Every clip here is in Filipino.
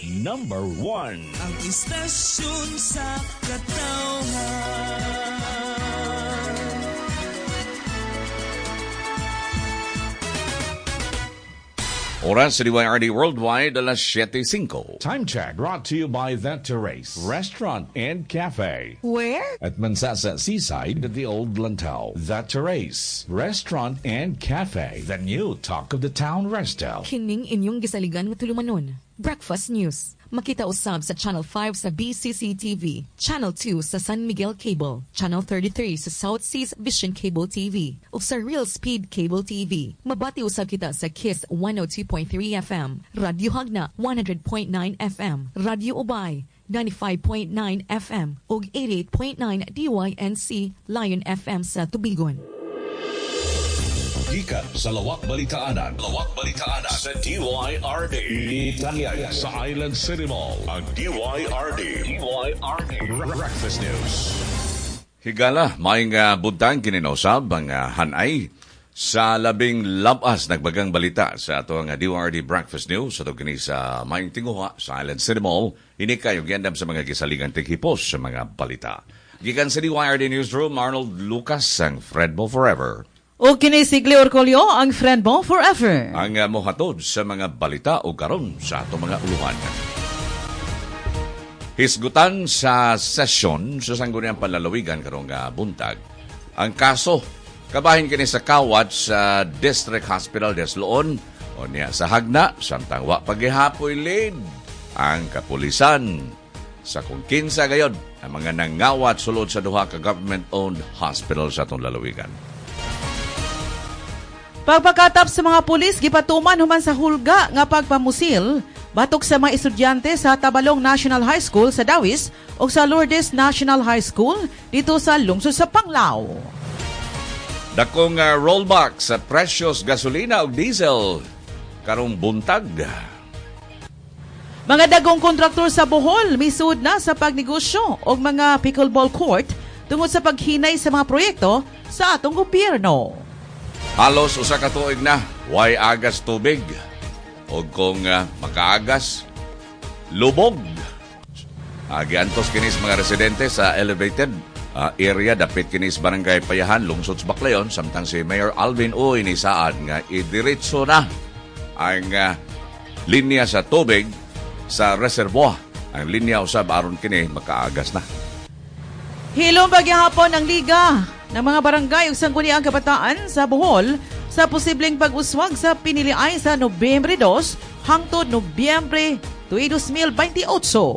number 1. Ang istasyon sa katawhan. Oras sa DYRD Worldwide, alas 7:05. Time check brought to you by The Terrace Restaurant and Cafe. Where? At Mansasa Seaside at the Old Lantau. The Terrace Restaurant and Cafe. The new talk of the town resto. Kining inyong gisaligan nga tulumanon. Breakfast News. Makita usab sa Channel 5 sa BCC-TV, Channel 2 sa San Miguel Cable, Channel 33 sa South Seas Vision Cable TV, o sa Real Speed Cable TV. Mabati usab kita sa KISS 102.3 FM, Radio Hagna 100.9 FM, Radio Ubay 95.9 FM, ug 88.9 DYNC Lion FM sa Tubigon. Gikan sa Lawak Balitaanan. Lawak Balitaanan sa DYRD. Italian sa Island City Mall. Ang DYRD. Breakfast News. Higala, may buntang kininosab ang hanay sa labing labas nagbagang balita sa ato ang DYRD Breakfast News. Sa ito kini sa Mayong Tinguha sa Island City Mall. Ini kayo gandam sa mga gisaligang tighipos sa mga balita. Gikan sa DYRD Newsroom, Arnold Lucas ang Fred Mo Forever. O kinisigli Orcolio ang friend mo forever. Ang mohatod sa mga balita o karon sa ato mga uluhan. Hisgutan sa sesyon sa sangguniang panlalawigan karong buntag. Ang kaso, kabahin kini sa kawat sa District Hospital des Loon o niya sa Hagna, samtang wa paghihapoy lead ang kapulisan. Sa kung kinsa gayod, ang mga nangawat sulod sa duha ka government-owned hospital sa atong lalawigan. Pagpakatap sa mga pulis, gipatuman human sa hulga nga pagpamusil, batok sa mga estudyante sa Tabalong National High School sa Dawis o sa Lourdes National High School dito sa lungsod sa Panglao. Dakong rollback sa presyos gasolina o diesel karong buntag. Mga dagong kontraktor sa Bohol misud na sa pagnegosyo o mga pickleball court tungod sa paghinay sa mga proyekto sa atong gobyerno. Halos usa ka tuig na, way agas tubig. O kung makaagas, lubog. Giantos kinis mga residente sa elevated area, dapit kinis barangay Payahan, lungsod sa Baclayon, samtang si Mayor Alvin Uy ni saad nga idiretso na ang linya sa tubig sa reservoir. Ang linya usab aron kini makaagas na. Hilom bagyahapon ang liga ng mga barangay ug sangguniang kabataan sa Bohol sa posibleng pag-uswag sa piniliay sa Nobyembre 2 hangtod Nobyembre 2028.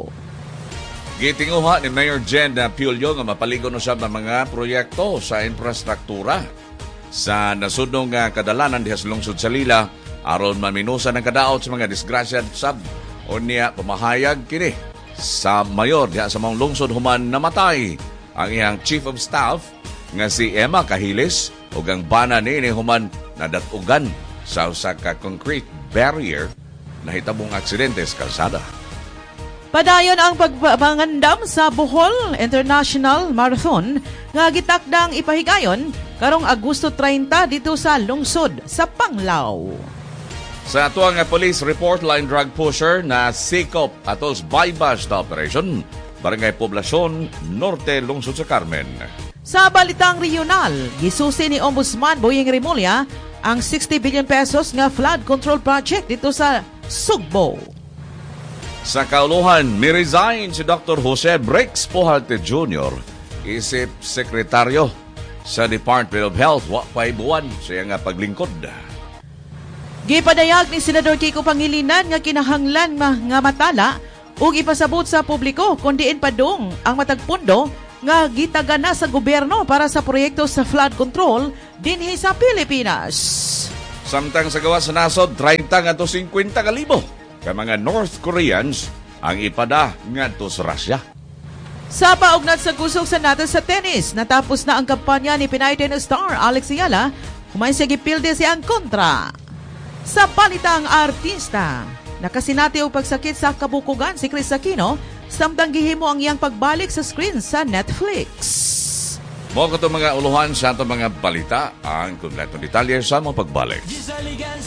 Gitinguha ni Mayor Jen Piulyo nga mapaligon usab ang mga proyekto sa infrastruktura sa nasudnong kadalanan diha sa lungsod sa Lila aron maminusan ang kadaot sa mga disgrasya sab o niya pamahayag kini sa mayor diha sa mga lungsod human namatay ang iyang chief of staff nga si Emma Cahiles ug ang bana niini human nadatugan sa usa ka concrete barrier na hitabong aksidente sa kalsada. Padayon ang pagpangandam sa Bohol International Marathon nga gitakdang ipahigayon karong Agosto 30 dito sa lungsod sa Panglao. Sa atuang police report, line drug pusher na sikop atol sa bypass na operation Barangay Poblasyon, Norte, lungsod sa Carmen. Sa balitang regional, gisusi ni Ombudsman Boyeng Rimulya ang 60 billion pesos nga flood control project dito sa Sugbo. Sa kauluhan, mi-resign si Dr. Jose Brix Pujalte Jr., isip sekretaryo sa Department of Health. Wapay buwan siya nga paglingkod. Gipadayag ni Senador Kiko Pangilinan nga kinahanglan nga matala ug ipasabot sa publiko kun diin padung ang matag pundo nga gitagana sa gobyerno para sa proyekto sa flood control dinhi sa Pilipinas. Samtang sa gawa sa nasod 30 ngadto 50 ka libo ka mga North Koreans ang ipada ngadto sa Russia. Sa paugnat sa kusog sa natin sa tennis, natapos na ang kampanya ni Pinay tennis star Alex Ayala, humain siya gipilde siyang kontra. Sa balitang artista, nakasinati og pagsakit sa kabukugan si Chris Aquino, samtang gihimo ang iyang pagbalik sa screen sa Netflix. Mo ko mga uluhan sa ato mga balita, ang kumpletong detalye sa mga pagbalik.